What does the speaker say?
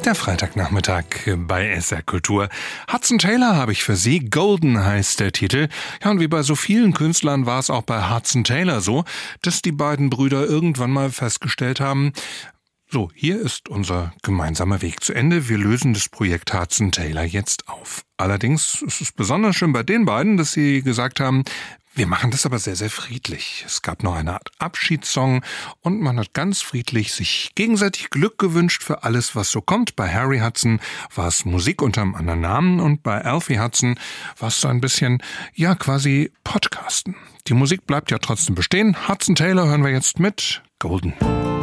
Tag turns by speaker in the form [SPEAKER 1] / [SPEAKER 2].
[SPEAKER 1] Der Freitagnachmittag bei SR Kultur. Hudson Taylor habe ich für Sie. Golden heißt der Titel. Ja, und wie bei so vielen Künstlern war es auch bei Hudson Taylor so, dass die beiden Brüder irgendwann mal festgestellt haben, so, hier ist unser gemeinsamer Weg zu Ende. Wir lösen das Projekt Hudson Taylor jetzt auf. Allerdings ist es besonders schön bei den beiden, dass sie gesagt haben, wir machen das aber sehr, sehr friedlich. Es gab noch eine Art Abschiedssong und man hat ganz friedlich sich gegenseitig Glück gewünscht für alles, was so kommt. Bei Harry Hudson war es Musik unter einem anderen Namen und bei Alfie Hudson war es so ein bisschen, ja, quasi Podcasten. Die Musik bleibt ja trotzdem bestehen. Hudson Taylor hören wir jetzt mit Golden.